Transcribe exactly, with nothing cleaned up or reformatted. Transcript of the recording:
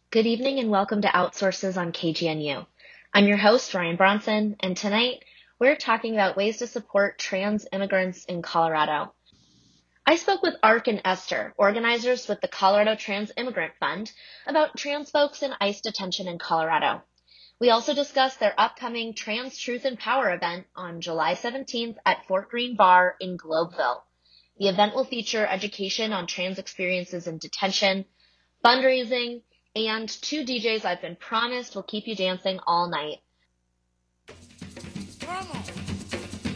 Good evening and welcome to Outsources on K G N U. I'm your host, Ryan Bronson, and tonight we're talking about ways to support trans immigrants in Colorado. I spoke with Ark and Esther, organizers with the Colorado Trans Immigrant Fund, about trans folks in ICE detention in Colorado. We also discussed their upcoming Trans Truth and Power event on July seventeenth at Fort Greene Bar in Globeville. The event will feature education on trans experiences in detention, fundraising, and two D Js I've been promised will keep you dancing all night.